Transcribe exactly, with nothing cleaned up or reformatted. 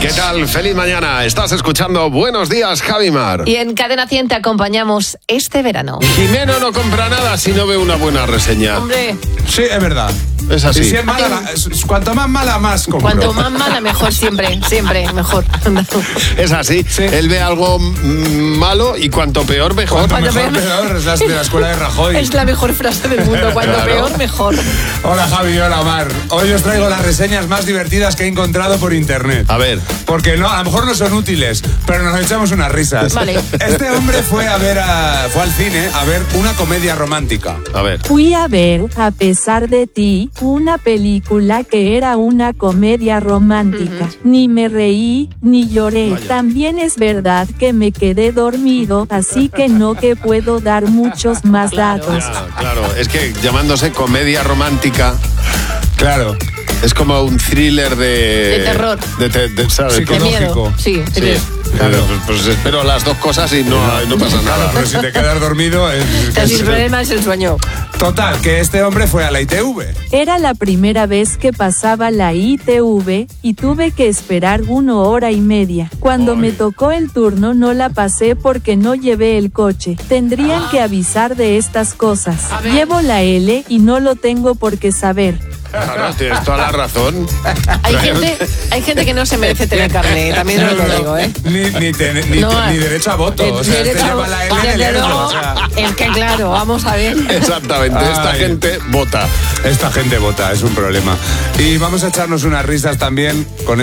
¿Qué tal? Feliz mañana. Estás escuchando Buenos Días, Javimar. Y en Cadena cien te acompañamos este verano. Jimeno no compra nada si no ve una buena reseña. Hombre, Sí, es verdad. Es así. Y si es mala, la- es- cuanto más mala, más compro. cuanto más mala, mejor siempre, siempre, mejor. Es así. Sí. Él ve algo mm, malo y cuanto peor, mejor. Cuanto Cuanto mejor, peor- peor. Es la, de la escuela de Rajoy. Es la mejor frase del mundo, cuanto Claro. peor, mejor. Hola Javi, hola Mar. Hoy os traigo las reseñas más divertidas que he encontrado por internet. A ver. Porque no, a lo mejor no son útiles, pero nos echamos unas risas. Vale. Este hombre fue a ver a, fue al cine a ver una comedia romántica. A ver. Fui a ver, a pesar de ti, una película que era una comedia romántica. Ni me reí, ni lloré. Vaya. También es verdad que me quedé dormido, así que no que puedo dar muchos más datos. Ya, claro, es que llamándose comedia romántica Claro. es como un thriller de... De terror. De, te- de- ¿sabes? Sí, De miedo. Psicológico. Sí, Sí, sí. claro. Pues, pues espero las dos cosas y no, no pasa Claro, nada. pero si te quedas dormido... Es, Casi es- el problema es el sueño. Total, que este hombre fue a la I T V. Era la primera vez que pasaba la I T V y tuve que esperar una hora y media. Cuando me tocó el turno no la pasé porque no llevé el coche. Tendrían que avisar de estas cosas. Llevo la L y no lo tengo por qué saber. Claro, tienes toda la razón. Hay gente, hay gente que no se merece tener carne, también os lo digo, ¿eh? Ni, ni, te- ni- No, ni derecho a voto. O sea, Derecho este a- lleva la L Desde de lerdo, luego, o sea. es que claro, vamos a ver. Exactamente, esta Ay. gente vota. Esta gente vota, es un problema. Y vamos a echarnos unas risas también con